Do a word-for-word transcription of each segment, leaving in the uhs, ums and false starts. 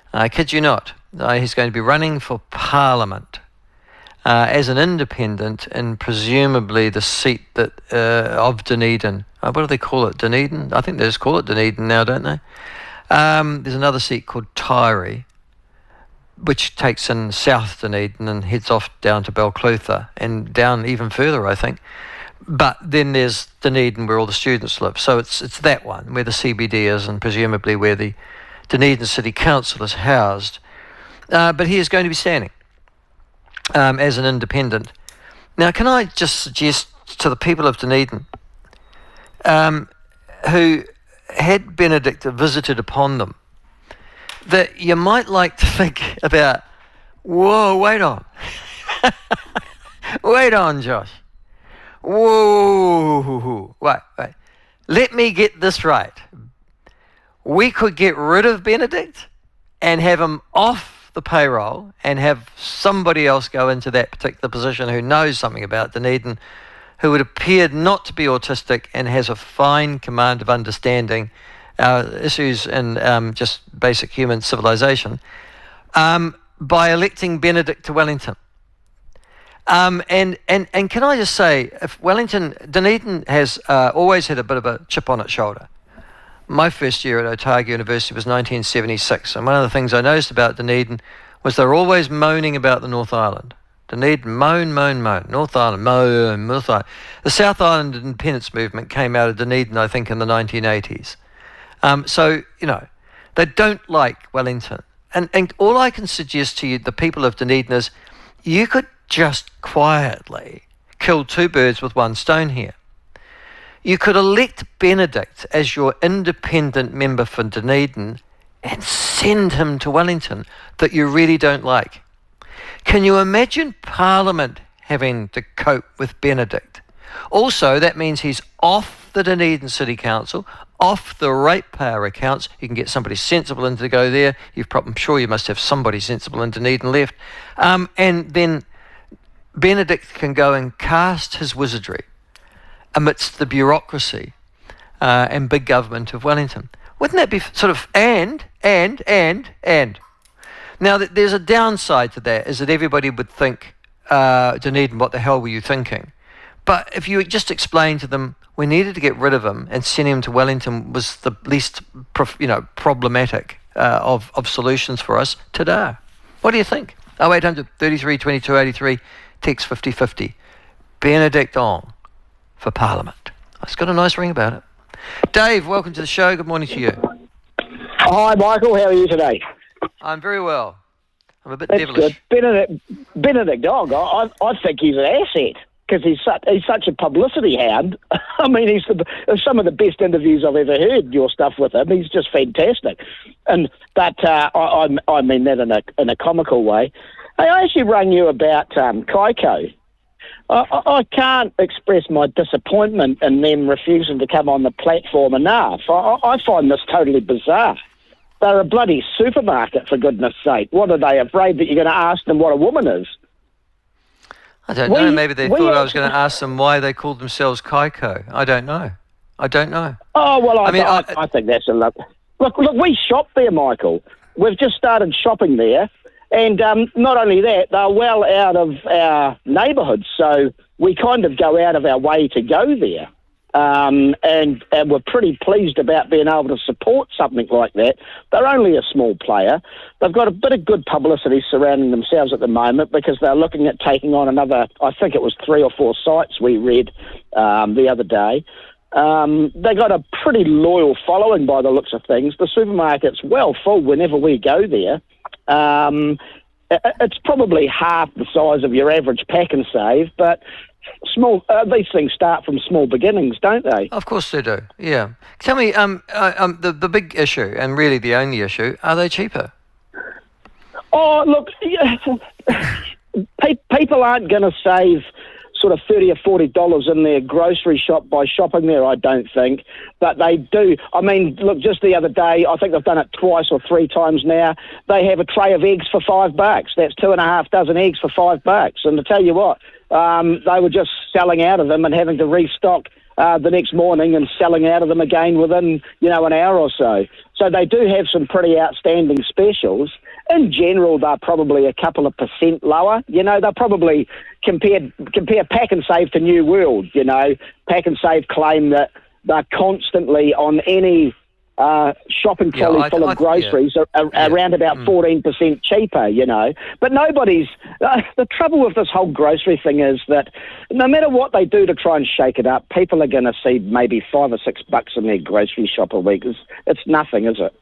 I kid you not. Uh, he's going to be running for Parliament uh, as an independent in presumably the seat that uh, of Dunedin. Uh, what do they call it? Dunedin? I think they just call it Dunedin now, don't they? Um, there's another seat called Tyree, which takes in South Dunedin and heads off down to Balclutha and down even further, I think. But then there's Dunedin, where all the students live. So it's it's that one, where the C B D is and presumably where the Dunedin City Council is housed. Uh, but he is going to be standing um, as an independent. Now, can I just suggest to the people of Dunedin um, who had Benedict visited upon them that you might like to think about, whoa, wait on. Wait on, Josh. Whoa, wait, wait. Let me get this right. We could get rid of Benedict and have him off the payroll and have somebody else go into that particular position who knows something about Dunedin, who would appear not to be autistic and has a fine command of understanding our issues in um, just basic human civilization, um, by electing Benedict to Wellington. Um, and, and, and can I just say, if Wellington, Dunedin has uh, always had a bit of a chip on its shoulder. My first year at Otago University was nineteen seventy-six, and one of the things I noticed about Dunedin was they're always moaning about the North Island. Dunedin, moan, moan, moan. North Island, moan, North Island. The South Island independence movement came out of Dunedin, I think, in the nineteen eighties. Um, so, you know, they don't like Wellington. And, and all I can suggest to you, the people of Dunedin, is you could just quietly kill two birds with one stone here. You could elect Benedict as your independent member for Dunedin and send him to Wellington that you really don't like. Can you imagine Parliament having to cope with Benedict? Also, that means he's off the Dunedin City Council, off the ratepayer accounts. You can get somebody sensible in to go there. You've probably, I'm sure you must have somebody sensible in Dunedin left. Um, and then Benedict can go and cast his wizardry amidst the bureaucracy uh, and big government of Wellington. Wouldn't that be sort of, and, and, and, and. Now, there's a downside to that, is that everybody would think, uh, Dunedin, what the hell were you thinking? But if you just explain to them, we needed to get rid of him and send him to Wellington was the least, you know, problematic uh, of, of solutions for us today. What do you think? oh eight hundred, thirty-three, twenty-two, eighty-three, text fifty fifty. Benedict on for Parliament. It's got a nice ring about it. Dave, welcome to the show. Good morning to you. Hi, Michael. How are you today? I'm very well. I'm a bit That's devilish. Good. Benedict, Benedict Dog, I, I think he's an asset because he's such, he's such a publicity hound. I mean, he's the, some of the best interviews I've ever heard, your stuff with him. He's just fantastic. And But uh, I, I, I mean that in a, in a comical way. Hey, I actually rang you about um, Kaiko. I, I can't express my disappointment in them refusing to come on the platform enough. I, I find this totally bizarre. They're a bloody supermarket, for goodness sake. What are they, afraid that you're going to ask them what a woman is? I don't we, know. Maybe they we, thought I was going to ask them why they called themselves Kaiko. I don't know. I don't know. Oh, well, I, I mean, I, I, I think that's a look. Look, look, we shop there, Michael. We've just started shopping there. And um, not only that, they're well out of our neighbourhood, so we kind of go out of our way to go there. Um, and, and we're pretty pleased about being able to support something like that. They're only a small player. They've got a bit of good publicity surrounding themselves at the moment because they're looking at taking on another, I think it was three or four sites we read um, the other day. Um, they got a pretty loyal following by the looks of things. The supermarket's well full whenever we go there. Um, it's probably half the size of your average Pack and Save, but small. Uh, these things start from small beginnings, don't they? Of course they do. Yeah. Tell me, um, uh, um, the the big issue, and really the only issue, are they cheaper? Oh, look, yeah, people aren't going to save sort of thirty or forty dollars in their grocery shop by shopping there, I don't think. But they do. I mean, look, just the other day, I think they've done it twice or three times now. They have a tray of eggs for five bucks. That's two and a half dozen eggs for five bucks. And to tell you what, um, they were just selling out of them and having to restock uh, the next morning and selling out of them again within, you know, an hour or so. So they do have some pretty outstanding specials. In general, they're probably a couple of percent lower. You know, they're probably, compared, compare Pack and Save to New World, you know. Pack and Save claim that they're constantly on any uh, shopping trolley yeah, I, full I, of groceries yeah. are, are yeah. around about mm. fourteen percent cheaper, you know. But nobody's... Uh, the trouble with this whole grocery thing is that no matter what they do to try and shake it up, people are going to see maybe five or six bucks in their grocery shop a week. It's, it's nothing, is it?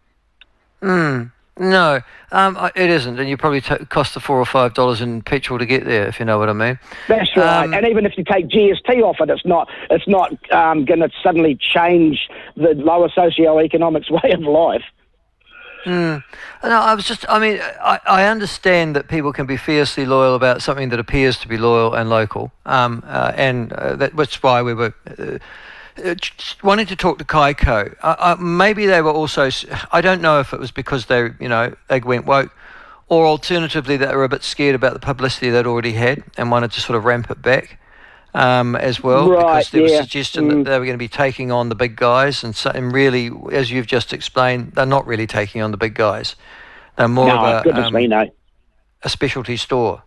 Mm. No, um, it isn't, and you probably t- cost the four or five dollars in petrol to get there, if you know what I mean. That's right. Um, and even if you take G S T off it, it's not it's not um, going to suddenly change the lower socioeconomics way of life. Mm. No, I was just. I mean, I, I understand that people can be fiercely loyal about something that appears to be loyal and local, um, uh, and uh, that, that's why we were. Uh, Uh, wanting to talk to Kaiko, uh, uh, maybe they were also, I don't know if it was because they, you know, they went woke, or alternatively they were a bit scared about the publicity they'd already had and wanted to sort of ramp it back um, as well, right, because there yeah. was suggestion mm. that they were going to be taking on the big guys, and, so, and really, as you've just explained, they're not really taking on the big guys. They're more no, of a, goodness um, me, no. a specialty store.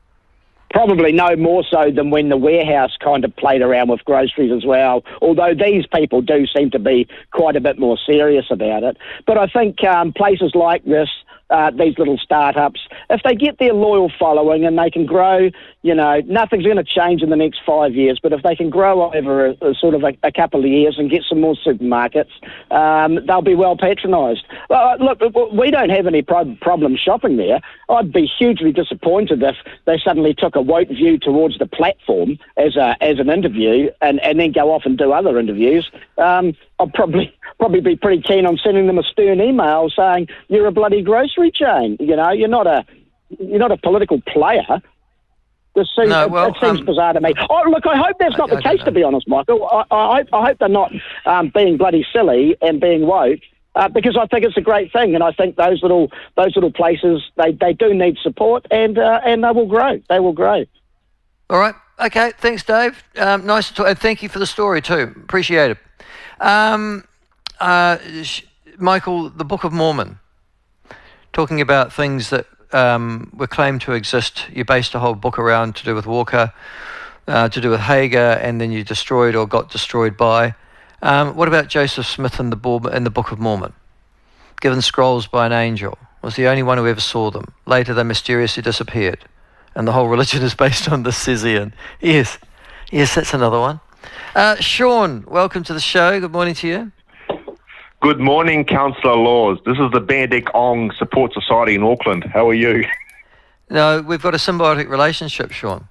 Probably no more so than when the warehouse kind of played around with groceries as well, although these people do seem to be quite a bit more serious about it. But I think um, places like this, uh, these little startups, if they get their loyal following and they can grow, you know, nothing's going to change in the next five years, but if they can grow over a, a sort of a, a couple of years and get some more supermarkets, um, they'll be well patronised. Uh, look, we don't have any pro- problem shopping there. I'd be hugely disappointed if they suddenly took a woke view towards the platform as a as an interview and, and then go off and do other interviews. Um, I'd probably probably be pretty keen on sending them a stern email saying you're a bloody grocery chain. You know, you're not a you're not a political player. This seems, no, well, it, it seems um, bizarre to me. Oh, look, I hope that's not I, the I case, to be honest, Michael. I, I, I hope they're not um, being bloody silly and being woke, uh, because I think it's a great thing, and I think those little those little places, they, they do need support, and uh, and they will grow. They will grow. All right. Okay. Thanks, Dave. Um, nice to talk. And thank you for the story too. Appreciate it. Um, uh, Michael, the Book of Mormon, talking about things that um, were claimed to exist. You based a whole book around to do with Walker, uh, to do with Hager, and then you destroyed or got destroyed by. Um, what about Joseph Smith in the, Bo- in the Book of Mormon? Given scrolls by an angel, was the only one who ever saw them. Later they mysteriously disappeared. And the whole religion is based on the Sizian. Yes, yes, that's another one. Uh, Sean, welcome to the show. Good morning to you. Good morning, Councillor Laws. This is the Benedict Ong Support Society in Auckland. How are you? No, we've got a symbiotic relationship, Sean.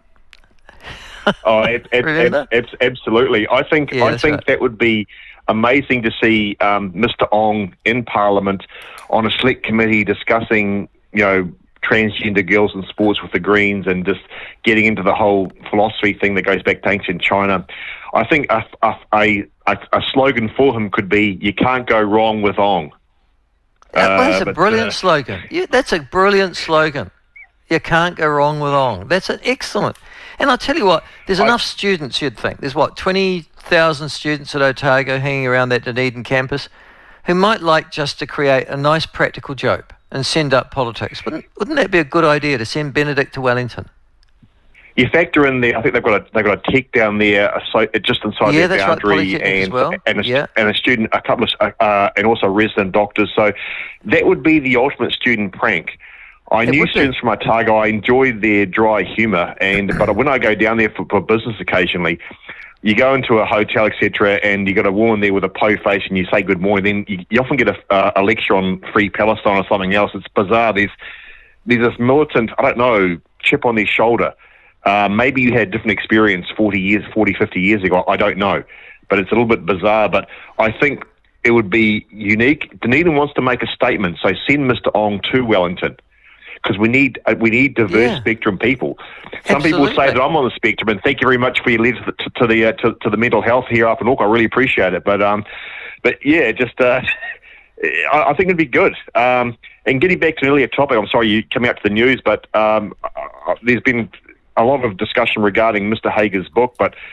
Oh, ab- ab- ab- ab- absolutely. I think yeah, I think right. that would be amazing to see um, Mister Ong in Parliament on a select committee discussing, you know, transgender girls in sports with the Greens and just getting into the whole philosophy thing that goes back to ancient China. I think a, a, a, a slogan for him could be, you can't go wrong with Ong. That, uh, that's a but, brilliant uh, slogan. Yeah, that's a brilliant slogan. You can't go wrong with Ong. That's an excellent. And I'll tell you what, there's I, enough students, you'd think. There's, what, twenty thousand students at Otago hanging around that Dunedin campus who might like just to create a nice practical joke and send up politics. Wouldn't, wouldn't that be a good idea to send Benedict to Wellington? You factor in there. I think they've got a they've got a tech down there, so just inside yeah, their that's boundary, right, and as well. and a, yeah. and a student, a couple of, uh, and also resident doctors. So that would be the ultimate student prank. I it knew students be. from Otago. I enjoyed their dry humour, and but when I go down there for, for business occasionally, you go into a hotel, et cetera, and you got a woman there with a po face, and you say good morning. Then you, you often get a, uh, a lecture on Free Palestine or something else. It's bizarre. There's there's this militant, I don't know, chip on their shoulder. Uh, maybe you had a different experience forty years, forty, fifty years ago. I don't know, but it's a little bit bizarre. But I think it would be unique. Dunedin wants to make a statement, so send Mister Ong to Wellington, because we need uh, we need diverse Yeah. spectrum people. Some Absolutely. people say that I'm on the spectrum, and thank you very much for your letters to, to the uh, to, to the mental health here up in Auckland. I really appreciate it. But um, but yeah, just uh, I, I think it'd be good. Um, and getting back to an earlier topic, I'm sorry you coming up to the news, but um, uh, there's been a lot of discussion regarding Mister Hager's book, but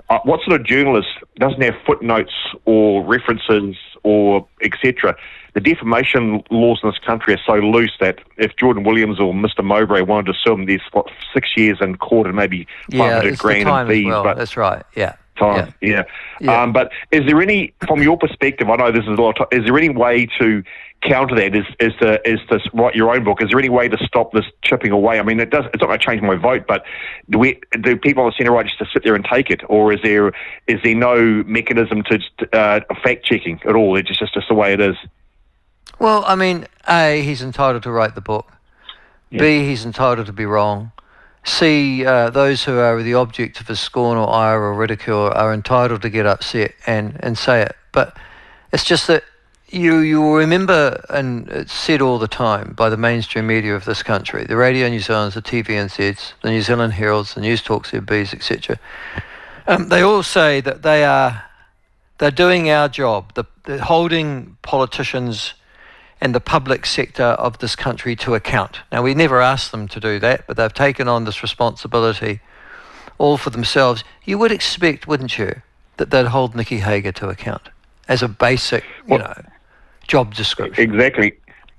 uh, what sort of journalist doesn't have footnotes or references or et cetera? The defamation laws in this country are so loose that if Jordan Williams or Mister Mowbray wanted to sue him, there's what, six years in court and maybe Yeah, five hundred it's the grand time in fees. as well. But That's right. Yeah. time, yeah. Yeah. yeah. Um, but is there any, from your perspective, I know this is a lot of time, is there any way to counter that? Is is to is to write your own book? Is there any way to stop this chipping away? I mean, it does. It's not going to change my vote, but do we do people on the centre right just to sit there and take it, or is there is there no mechanism to uh, fact checking at all? It's just just the way it is. Well, I mean, A, he's entitled to write the book. Yeah. B, he's entitled to be wrong. C, uh, those who are the object of his scorn or ire or ridicule are entitled to get upset and, and say it. But it's just that you you will remember, and it's said all the time by the mainstream media of this country, the Radio New Zealand's, the T V N Z's, the New Zealand Herald's, the News Talks, the B's, et cetera. Um, they all say that they are they're doing our job. The, they're holding politicians and the public sector of this country to account. Now, we never asked them to do that, but they've taken on this responsibility all for themselves. You would expect, wouldn't you, that they'd hold Nikki Hager to account as a basic, you Well, know, job description. Exactly.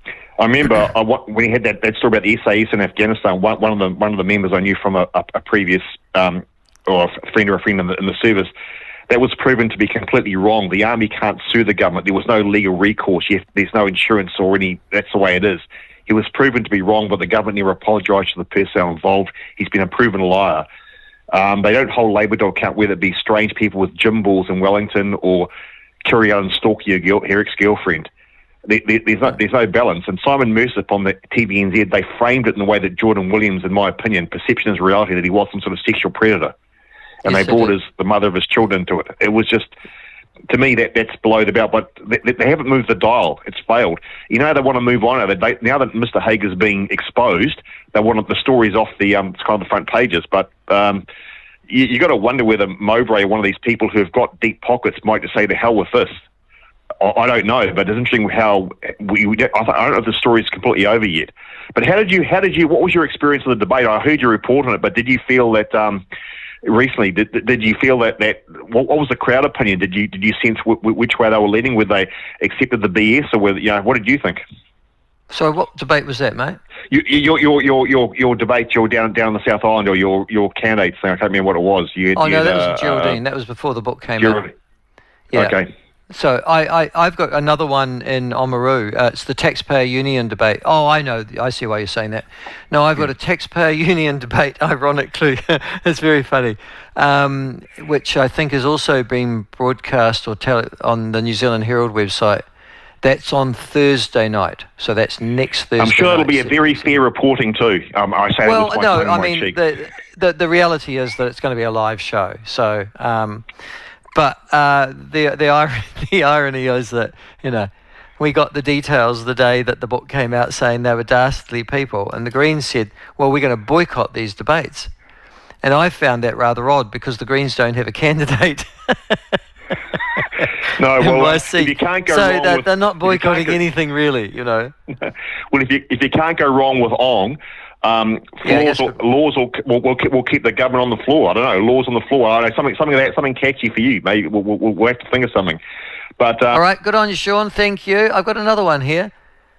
I remember I, when he had that, that story about the S A S in Afghanistan. One, one of the one of the members I knew from a, a, a previous um, or a friend or a friend in the, in the service. That was proven to be completely wrong. The army can't sue the government. There was no legal recourse. You have, there's no insurance or any. That's the way it is. He was proven to be wrong, but the government never apologised to the personnel involved. He's been a proven liar. Um, they don't hold Labour to account, whether it be strange people with gym balls in Wellington or carry out and stalk your, girl, your ex-girlfriend. There, there, there's, no, there's no balance. And Simon Mercer on the T V N Z, they framed it in the way that Jordan Williams, in my opinion, perception is reality, that he was some sort of sexual predator. And Yes, they brought they his, the mother of his children to it. It was just, to me, that that's below the belt. But they, they haven't moved the dial. It's failed. You know, they want to move on. They, now that Mister Hager's being exposed, they want the stories off the um, it's kind of the front pages. But um, you, you got to wonder whether Mowbray, one of these people who have got deep pockets, might just say, "The hell with this." I, I don't know, but it's interesting how we. we I don't know if the story's completely over yet. But how did you? How did you? What was your experience of the debate? I heard your report on it, but did you feel that? Um, Recently, did did you feel that, that what, what was the crowd opinion? Did you did you sense w- w- which way they were leaning? Whether they accepted the B S or whether, you know, what did you think? So what debate was that, mate? You, your your your your your debate, your down down the South Island, or your your candidates thing. I can't remember what it was. You had, Oh, you no, had, that was uh, in Geraldine. That was before the book came Geraldine. out. Yeah. Okay. So I, I, I've got another one in Oamaru. Uh, it's the taxpayer union debate. Oh, I know. I see why you're saying that. No, I've got a taxpayer union debate, ironically. It's very funny, um, which I think has also been broadcast or tele- on the New Zealand Herald website. That's on Thursday night. So that's next Thursday I'm sure it'll night. be a very fair reporting too. Um, I say Well, that with my no, tongue in I my mean, cheek. the, the, the reality is that it's going to be a live show. So... Um, But uh, the the irony, the irony is that, you know, we got the details the day that the book came out saying they were dastardly people, and the Greens said, well, we're going to boycott these debates. And I found that rather odd because the Greens don't have a candidate. No, well, my if seat. you can't go so wrong they're, with, they're not if you can't boycotting go- anything really, you know. Well, if you if you can't go wrong with Ong, um, Yeah, I laws guess will, laws will, will, will, keep, will keep the government on the floor. I don't know, laws on the floor. I don't know, something something like that, something catchy for you. Maybe we'll, we'll, we'll have to think of something. But uh, All right, good on you, Sean. Thank you. I've got another one here.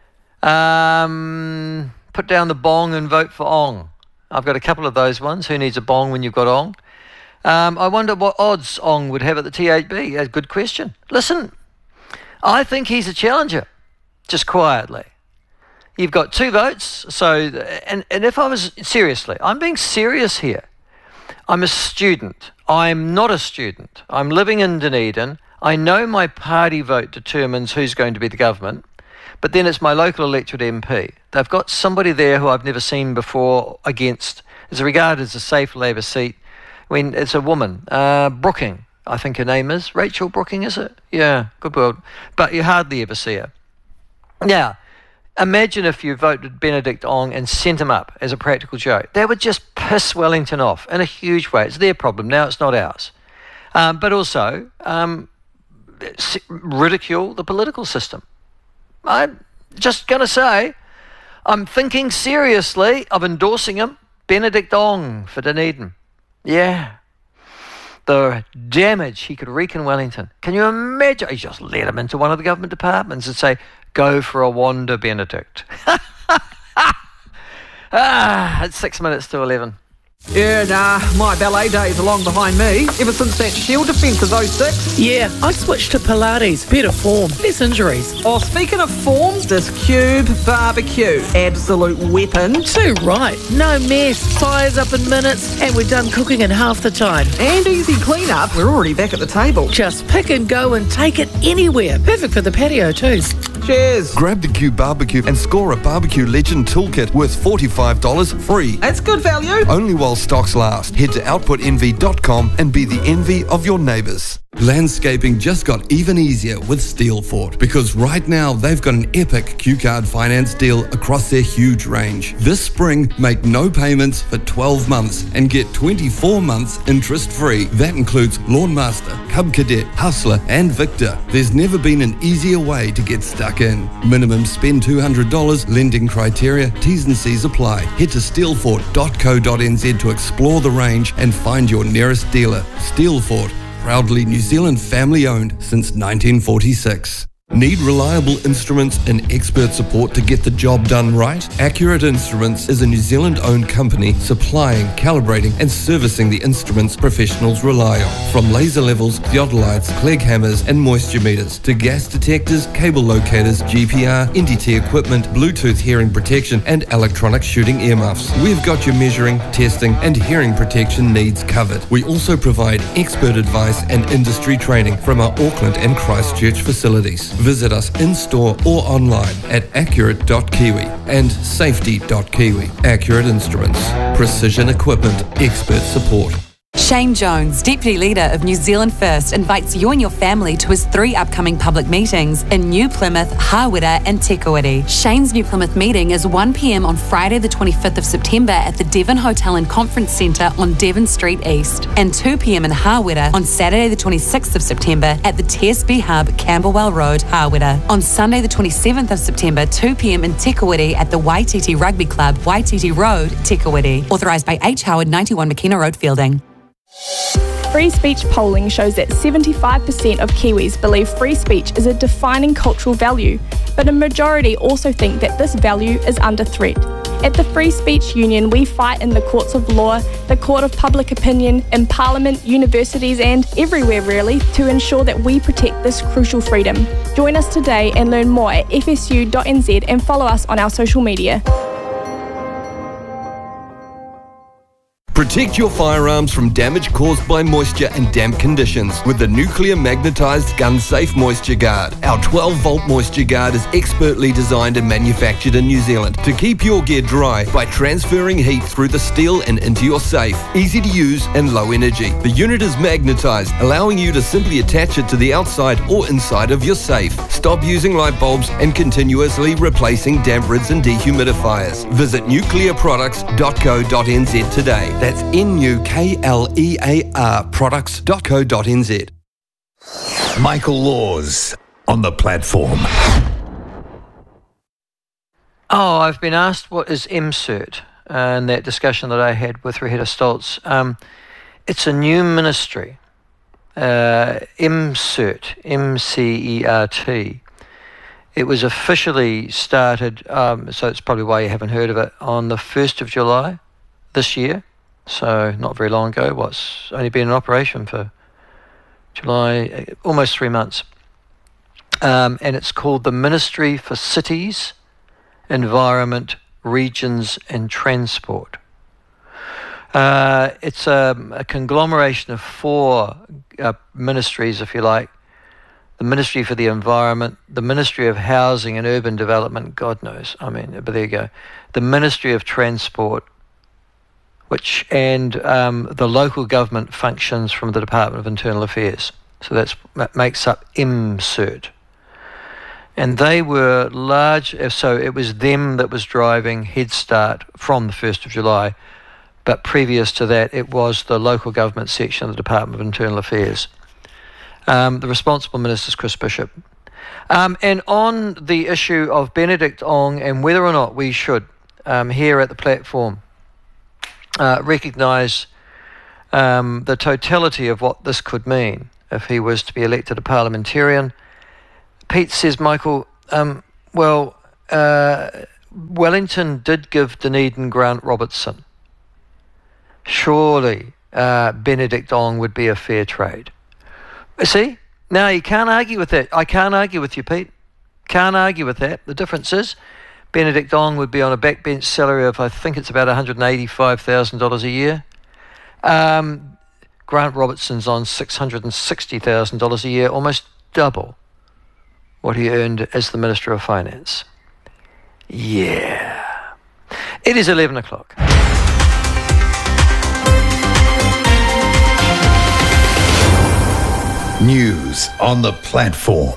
Um, put down the bong and vote for Ong. I've got a couple of those ones. Who needs a bong when you've got Ong? Um, I wonder what odds Ong would have at the T eight B. A good question. Listen, I think he's a challenger, just quietly. You've got two votes, so, and, and if I was, seriously, I'm being serious here. I'm a student. I'm not a student. I'm living in Dunedin. I know my party vote determines who's going to be the government, but then it's my local electorate M P. They've got somebody there who I've never seen before against, is regarded as a safe Labour seat. When it's a woman, uh, Brooking, I think her name is. Rachel Brooking, is it? Yeah, good word. But you hardly ever see her. Now, imagine if you voted Benedict Ong and sent him up as a practical joke. That would just piss Wellington off in a huge way. It's their problem now, it's not ours. Um, but also um, ridicule the political system. I'm just going to say, I'm thinking seriously of endorsing him, Benedict Ong for Dunedin. Yeah. the damage he could wreak in Wellington. Can you imagine? He just let him into one of the government departments and say, go for a wander, Benedict. ah, it's six minutes to eleven. Yeah, nah, my ballet days are long behind me. Ever since that Shield defence of oh six. Yeah, I switched to Pilates. Better form, less injuries. Oh, speaking of form, this Cube barbecue. Absolute weapon. Too right. No mess. Fires up in minutes, and we're done cooking in half the time. And easy clean-up. We're already back at the table. Just pick and go and take it anywhere. Perfect for the patio too. Cheers. Grab the Cube barbecue and score a Barbecue Legend toolkit worth forty-five dollars free. That's good value. Only while stocks last. Head to output envy dot com and be the envy of your neighbours. Landscaping just got even easier with Steelfort, because right now they've got an epic Q-Card finance deal across their huge range. This spring, make no payments for twelve months and get twenty-four months interest-free. That includes Lawnmaster, Cub Cadet, Hustler and Victor. There's never been an easier way to get stuck in. Minimum spend two hundred dollars, lending criteria, T's and C's apply. Head to steelfort dot co dot n z to explore the range and find your nearest dealer. Steelfort, proudly New Zealand family-owned since nineteen forty-six. Need reliable instruments and expert support to get the job done right? Accurate Instruments is a New Zealand-owned company supplying, calibrating and servicing the instruments professionals rely on. From laser levels, theodolites, Clegg hammers and moisture meters to gas detectors, cable locators, G P R, N D T equipment, Bluetooth hearing protection and electronic shooting earmuffs. We've got your measuring, testing and hearing protection needs covered. We also provide expert advice and industry training from our Auckland and Christchurch facilities. Visit us in-store or online at accurate dot kiwi and safety dot kiwi. Accurate Instruments. Precision equipment. Expert support. Shane Jones, Deputy Leader of New Zealand First, invites you and your family to his three upcoming public meetings in New Plymouth, Hawera and Te Kuiti. Shane's New Plymouth meeting is one p m on Friday the twenty-fifth of September at the Devon Hotel and Conference Centre on Devon Street East, and two p m in Hawera on Saturday the twenty-sixth of September at the T S B Hub, Camberwell Road, Hawera. On Sunday the twenty-seventh of September, two p m in Te Kuiti at the Waititi Rugby Club, Waititi Road, Te Kuiti. Authorised by H. Howard, ninety-one McKenna Road, Fielding. Free speech polling shows that seventy-five percent of Kiwis believe free speech is a defining cultural value, but a majority also think that this value is under threat. At the Free Speech Union, we fight in the courts of law, the court of public opinion, in Parliament, universities and everywhere really to ensure that we protect this crucial freedom. Join us today and learn more at f s u dot n z and follow us on our social media. Protect your firearms from damage caused by moisture and damp conditions with the Nuclear Magnetized Gun Safe Moisture Guard. Our twelve volt Moisture Guard is expertly designed and manufactured in New Zealand to keep your gear dry by transferring heat through the steel and into your safe. Easy to use and low energy. The unit is magnetized, allowing you to simply attach it to the outside or inside of your safe. Stop using light bulbs and continuously replacing damp rids and dehumidifiers. Visit nuclear products dot co dot n z today. That's N U K L E A R products dot co dot n z. Michael Laws on the platform. Oh, I've been asked what is M CERT, and that discussion that I had with Reheta Stoltz. Um, it's a new ministry, uh, M CERT, M C E R T. It was officially started, um, so it's probably why you haven't heard of it, on the first of July this year. So not very long ago. What's only been in operation for July, almost three months. Um, and it's called the Ministry for Cities, Environment, Regions and Transport. Uh, it's a, a conglomeration of four uh, ministries, if you like. The Ministry for the Environment, the Ministry of Housing and Urban Development, God knows, I mean, but there you go. The Ministry of Transport, which and um, the local government functions from the Department of Internal Affairs. So that's, that makes up M CERT. And they were large, so it was them that was driving Head Start from the first of July. But previous to that, it was the local government section of the Department of Internal Affairs. Um, the responsible minister is Chris Bishop. Um, and on the issue of Benedict Ong and whether or not we should, um, here at the platform, Uh, recognise um, the totality of what this could mean if he was to be elected a parliamentarian. Pete says, Michael, um, well, uh, Wellington did give Dunedin Grant Robertson. Surely uh, Benedict Ong would be a fair trade. See, now you can't argue with that. I can't argue with you, Pete. Can't argue with that. The difference is Benedict Ong would be on a backbench salary of, I think it's about one hundred eighty-five thousand dollars a year. Um, Grant Robertson's on six hundred sixty thousand dollars a year, almost double what he earned as the Minister of Finance. Yeah. It is eleven o'clock. News on the platform.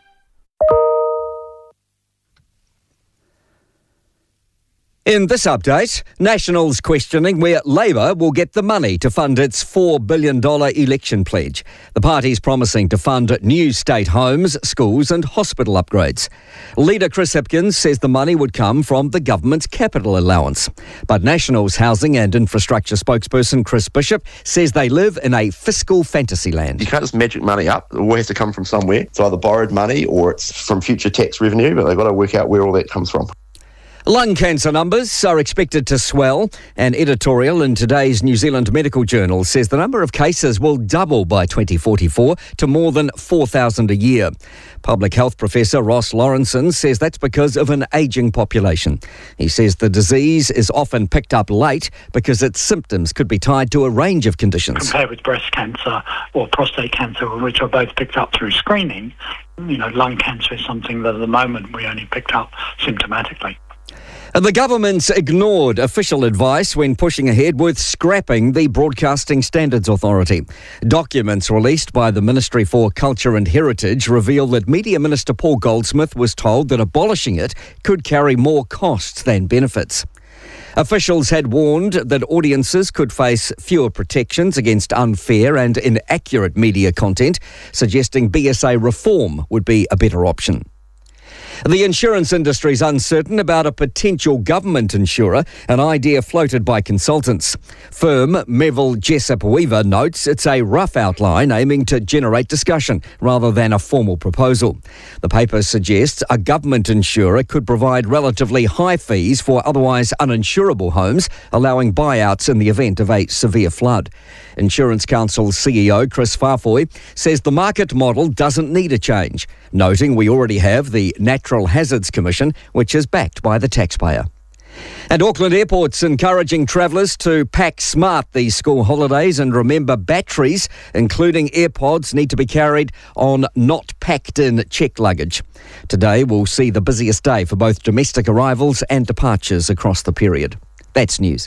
In this update, Nationals questioning where Labour will get the money to fund its four billion dollars election pledge. The party's promising to fund new state homes, schools and hospital upgrades. Leader Chris Hipkins says the money would come from the government's capital allowance. But Nationals housing and infrastructure spokesperson Chris Bishop says they live in a fiscal fantasy land. You can't just magic money up. It all has to come from somewhere. It's either borrowed money or it's from future tax revenue, but they've got to work out where all that comes from. Lung cancer numbers are expected to swell. An editorial in today's New Zealand Medical Journal says the number of cases will double by twenty forty-four to more than four thousand a year. Public health professor Ross Lawrenson says that's because of an ageing population. He says the disease is often picked up late because its symptoms could be tied to a range of conditions. Compared with breast cancer or prostate cancer, which are both picked up through screening, you know, lung cancer is something that at the moment we only picked up symptomatically. The government's ignored official advice when pushing ahead with scrapping the Broadcasting Standards Authority. Documents released by the Ministry for Culture and Heritage reveal that Media Minister Paul Goldsmith was told that abolishing it could carry more costs than benefits. Officials had warned that audiences could face fewer protections against unfair and inaccurate media content, suggesting B S A reform would be a better option. The insurance industry is uncertain about a potential government insurer, an idea floated by consultants. Firm Melville Jessup Weaver notes it's a rough outline aiming to generate discussion rather than a formal proposal. The paper suggests a government insurer could provide relatively high fees for otherwise uninsurable homes, allowing buyouts in the event of a severe flood. Insurance Council C E O Chris Farfoy says the market model doesn't need a change, noting we already have the Natural Hazards Commission, which is backed by the taxpayer. And Auckland Airport's encouraging travellers to pack smart these school holidays and remember batteries, including AirPods, need to be carried on not packed-in checked luggage. Today we'll see the busiest day for both domestic arrivals and departures across the period. That's news.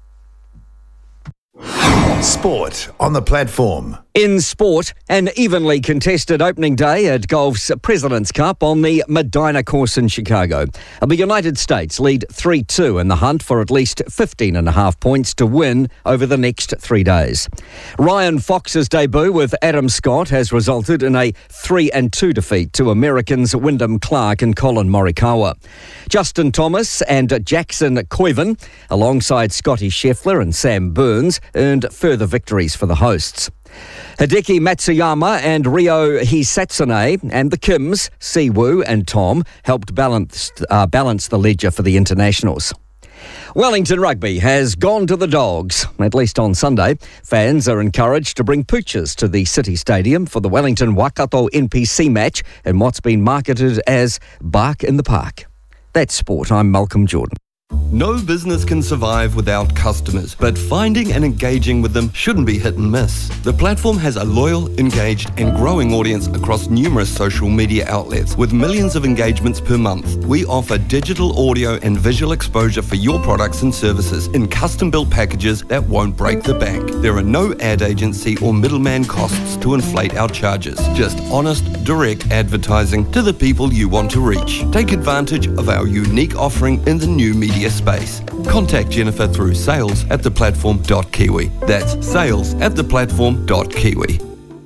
Sport on the platform. In sport, an evenly contested opening day at golf's President's Cup on the Medina course in Chicago. The United States lead three two in the hunt for at least fifteen and a half points to win over the next three days. Ryan Fox's debut with Adam Scott has resulted in a three and two defeat to Americans Wyndham Clark and Colin Morikawa. Justin Thomas and Jackson Koiven, alongside Scotty Scheffler and Sam Burns, earned further victories for the hosts. Hideki Matsuyama and Ryo Hisatsune and the Kims, Siwoo and Tom, helped balance, uh, balance the ledger for the internationals. Wellington Rugby has gone to the Dogs, at least on Sunday. Fans are encouraged to bring pooches to the City Stadium for the Wellington Waikato N P C match in what's been marketed as Bark in the Park. That's sport. I'm Malcolm Jordan. No business can survive without customers, but finding and engaging with them shouldn't be hit and miss. The platform has a loyal, engaged and growing audience across numerous social media outlets with millions of engagements per month. We offer digital audio and visual exposure for your products and services in custom-built packages that won't break the bank. There are no ad agency or middleman costs to inflate our charges. Just honest, direct advertising to the people you want to reach. Take advantage of our unique offering in the new media space. Contact Jennifer through sales at the platform dot kiwi. That's sales at the platform dot kiwi.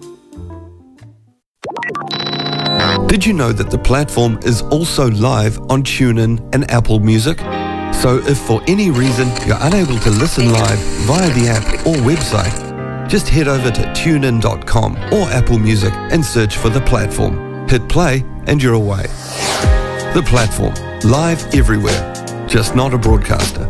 Did you know that the platform is also live on TuneIn and Apple Music? So if for any reason you're unable to listen live via the app or website, Just head over to tune in dot com or Apple Music and search for The Platform. Hit play and you're away. The Platform, live everywhere, just not a broadcaster.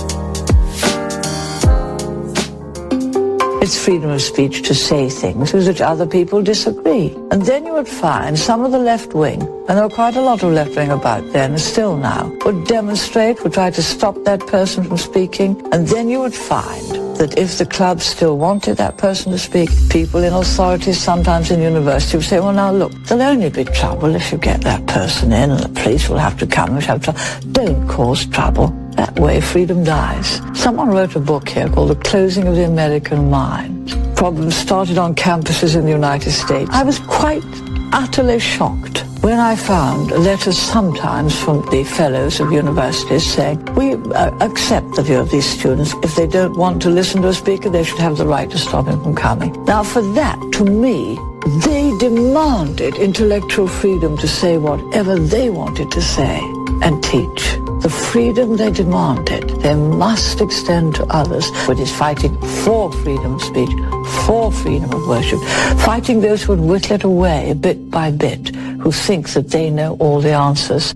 It's freedom of speech to say things with which other people disagree. And then you would find some of the left wing, and there were quite a lot of left wing about then, and still now, would demonstrate, would try to stop that person from speaking. And then you would find that if the club still wanted that person to speak, people in authorities, sometimes in university, would say, well, now look, there'll only be trouble if you get that person in, and the police will have to come and have trouble. Don't cause trouble. That way freedom dies. Someone wrote a book here called The Closing of the American Mind. Problems started on campuses in the United States. I was quite utterly shocked when I found letters sometimes from the fellows of universities saying, we uh, accept the view of these students. If they don't want to listen to a speaker, they should have the right to stop him from coming. Now, for that, to me, they demanded intellectual freedom to say whatever they wanted to say and teach. The freedom they demanded, they must extend to others, but is fighting for freedom of speech, for freedom of worship, fighting those who would whittle it away bit by bit, who think that they know all the answers.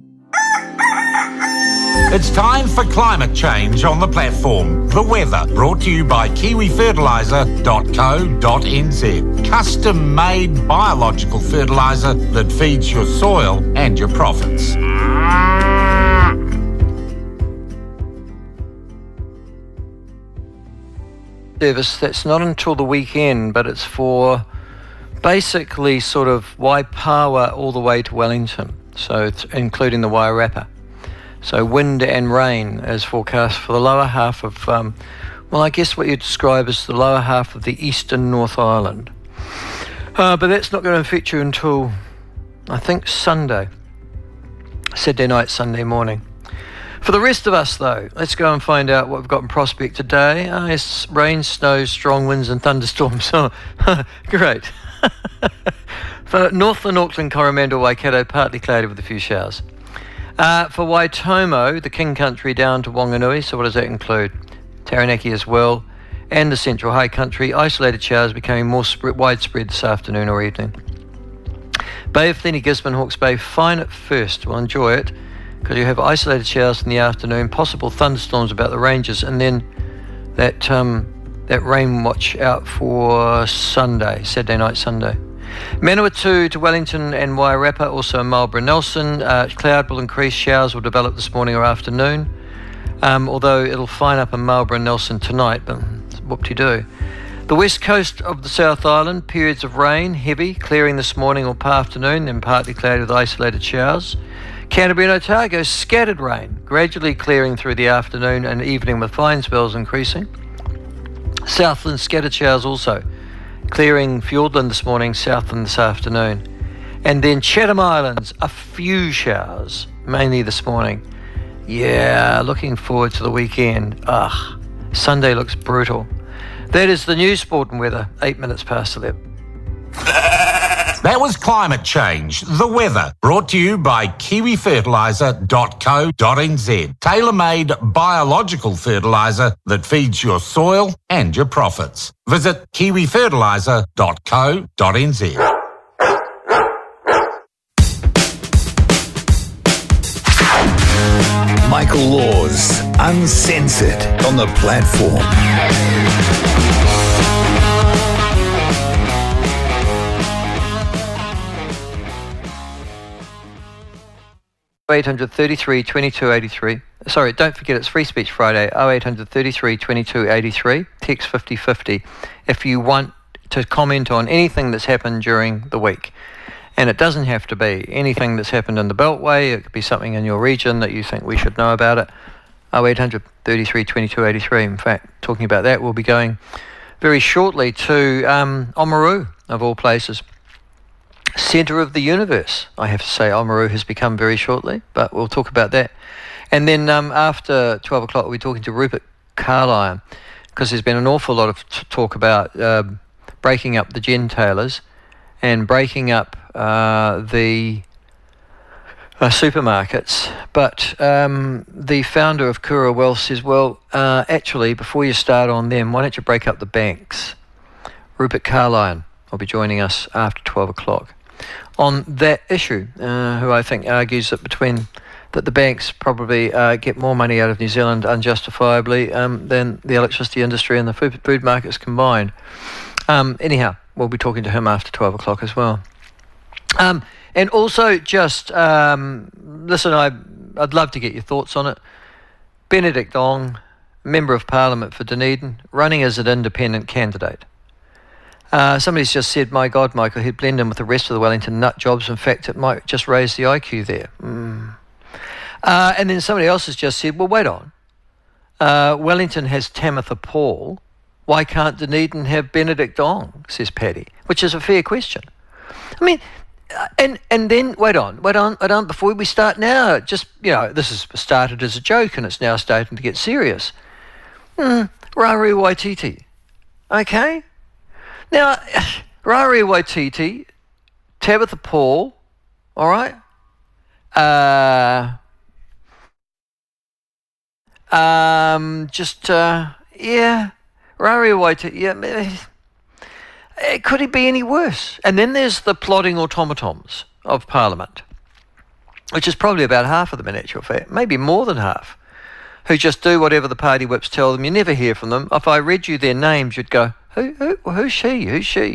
It's time for climate change on The Platform. The weather, brought to you by kiwi fertiliser dot co dot n z. Custom-made biological fertiliser that feeds your soil and your profits. Service that's not until the weekend, but it's for basically sort of Waipawa all the way to Wellington, so it's including the Wairarapa. So wind and rain is forecast for the lower half of, um, well, I guess what you'd describe as the lower half of the eastern North Island. Uh, but that's not going to affect you until, I think, Sunday, Saturday night, Sunday morning. For the rest of us, though, let's go and find out what we've got in prospect today. Oh, yes, rain, snow, strong winds and thunderstorms. Oh, great. For Northland, Auckland, Coromandel, Waikato, partly cloudy with a few showers. Uh, for Waitomo, the King Country down to Wanganui, so what does that include? Taranaki as well, and the Central High Country, isolated showers becoming more spread, widespread this afternoon or evening. Bay of Plenty, Gisborne, Hawke's Bay, fine at first. We'll enjoy it, because you have isolated showers in the afternoon, possible thunderstorms about the ranges, and then that um, that rain watch out for Sunday, Saturday night, Sunday. Manawatu to Wellington and Wairarapa, also Marlborough, Nelson. Uh, cloud will increase, showers will develop this morning or afternoon, um, although it'll fine up in Marlborough and Nelson tonight, but whoop-de-doo. The west coast of the South Island, periods of rain, heavy, clearing this morning or afternoon, then partly cloudy with isolated showers. Canterbury and Otago, scattered rain, gradually clearing through the afternoon and evening with fine spells increasing. Southland, scattered showers also, clearing Fiordland this morning, Southland this afternoon. And then Chatham Islands, a few showers, mainly this morning. Yeah, looking forward to the weekend. Ugh, Sunday looks brutal. That is the news, sport and weather, eight minutes past eleven. That was climate change, the weather, brought to you by kiwi fertiliser dot co dot n z. Tailor-made biological fertiliser that feeds your soil and your profits. Visit kiwi fertiliser dot co dot n z. Michael Laws, Uncensored, on The Platform. eight hundred thirty-three twenty-two eighty-three. Sorry, don't forget it's Free Speech Friday. oh eight hundred thirty-three twenty-two eighty-three. Text fifty fifty if you want to comment on anything that's happened during the week. And it doesn't have to be anything that's happened in the Beltway. It could be something in your region that you think we should know about it. oh eight hundred thirty-three twenty-two eighty-three. In fact, talking about that, we'll be going very shortly to um, Oamaru, of all places. Centre of the universe, I have to say. Oamaru has become very shortly, but we'll talk about that. And then um, after twelve o'clock, we'll be talking to Rupert Carlyle, because there's been an awful lot of t- talk about uh, breaking up the gentailers and breaking up uh, the uh, supermarkets. But um, the founder of Kura Wealth says, well, uh, actually, before you start on them, why don't you break up the banks? Rupert Carlyon will be joining us after twelve o'clock on that issue, uh, who I think argues that between that the banks probably uh, get more money out of New Zealand unjustifiably um, than the electricity industry and the food, food markets combined. Um, anyhow, we'll be talking to him after twelve o'clock as well. Um, and also just, um, listen, I, I'd love to get your thoughts on it. Benedict Ong, Member of Parliament for Dunedin, running as an independent candidate. Uh, somebody's just said, my God, Michael, he'd blend in with the rest of the Wellington nut jobs. In fact, it might just raise the I Q there. Mm. Uh, and then somebody else has just said, well, wait on. Uh, Wellington has Tamitha Paul. Why can't Dunedin have Benedict Ong, says Paddy, which is a fair question. I mean, uh, and and then, wait on, wait on, wait on, before we start now, just, you know, this has started as a joke and it's now starting to get serious. Mm, Rari Waititi, okay? Now, Rari Waititi, Tamitha Paul, all right? Uh... Um, just, uh, yeah, Rari Waititi, yeah, it, could it be any worse? And then there's the plodding automatons of Parliament, which is probably about half of them in actual fact, maybe more than half, who just do whatever the party whips tell them. You never hear from them. If I read you their names, you'd go, who, who, who's she, who's she?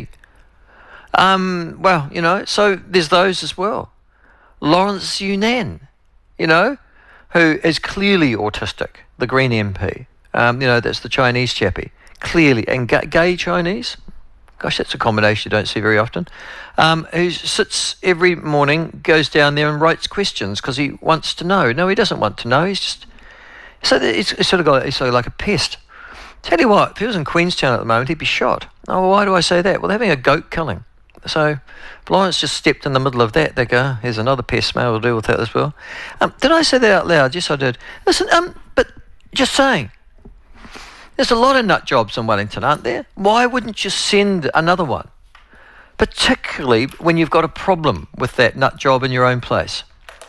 Um, well, you know, so there's those as well. Lawrence Yunnan, you know, who is clearly autistic, the Green M P. Um, you know, that's the Chinese chappie. Clearly, and ga- gay Chinese. Gosh, that's a combination you don't see very often. Um, who sits every morning, goes down there and writes questions because he wants to know. No, he doesn't want to know. He's just... So it's, it's sort of got, it's sort of like a pest. Tell you what, if he was in Queenstown at the moment, he'd be shot. Oh, well, why do I say that? Well, they're having a goat killing. So if Lawrence just stepped in the middle of that, they go, here's another pest, mate, we'll deal with that as well. Um, did I say that out loud? Yes, I did. Listen, um, but just saying, there's a lot of nut jobs in Wellington, aren't there? Why wouldn't you send another one? Particularly when you've got a problem with that nut job in your own place.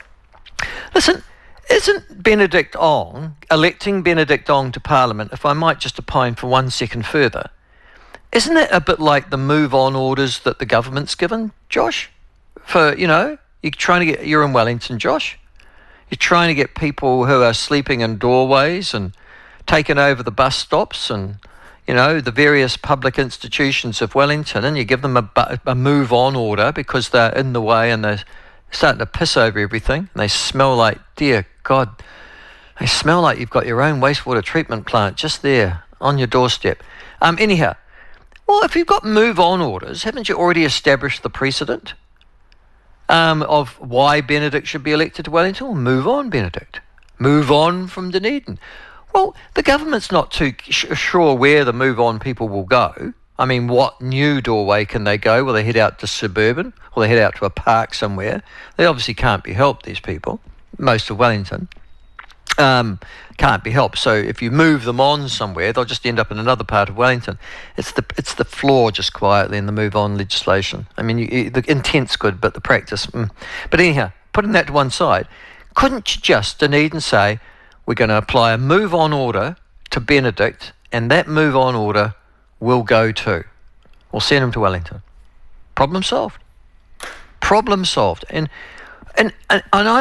Listen, isn't Benedict Ong, electing Benedict Ong to Parliament, if I might just opine for one second further, isn't it a bit like the move-on orders that the government's given, Josh? For, you know, you're trying to get, you're in Wellington, Josh. You're trying to get people who are sleeping in doorways and taking over the bus stops and, you know, the various public institutions of Wellington, and you give them a, a move-on order because they're in the way and they're starting to piss over everything, and they smell like, dear God, they smell like you've got your own wastewater treatment plant just there on your doorstep. Um, anyhow, well, if you've got move-on orders, haven't you already established the precedent um, of why Benedict should be elected to Wellington? Well, move on, Benedict. Move on from Dunedin. Well, the government's not too sh- sure where the move-on people will go. I mean, what new doorway can they go? Will they head out to suburban? Will they head out to a park somewhere? They obviously can't be helped, these people, most of Wellington. Um, can't be helped. So if you move them on somewhere, they'll just end up in another part of Wellington. It's the it's the flaw, just quietly, in the move-on legislation. I mean, you, you, the intent's good, but the practice... Mm. But anyhow, putting that to one side, couldn't you just, Dunedin, say, we're going to apply a move-on order to Benedict, and that move-on order will go to... We'll send him to Wellington. Problem solved. Problem solved. And and and, and I